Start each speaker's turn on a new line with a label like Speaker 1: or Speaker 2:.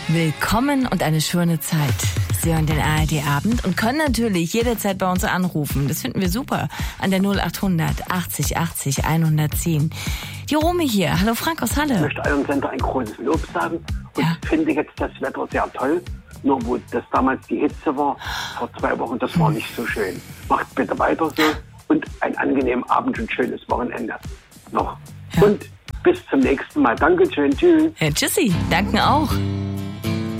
Speaker 1: Willkommen und eine schöne Zeit. Sie hören den ARD-Abend und können natürlich jederzeit bei uns anrufen. Das finden wir super. An der 0800 80 80 110. Die Romy hier. Hallo Frank aus Halle.
Speaker 2: Ich möchte eurem Sender ein großes Lob sagen und finde jetzt das Wetter sehr toll. Nur wo das damals die Hitze war, vor 2 Wochen, das war nicht so schön. Macht bitte weiter so und einen angenehmen Abend und schönes Wochenende noch. Ja. Und bis zum nächsten Mal. Dankeschön. Tschüss.
Speaker 1: Ja, tschüssi. Danken auch.